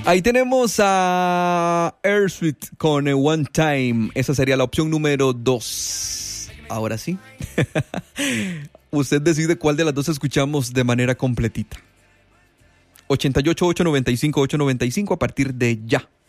Ahí tenemos a Airsuite con One Time. Esa sería la opción número 2. Ahora sí. Usted decide cuál de las dos escuchamos de manera completita. 88-895-895 a partir de ya.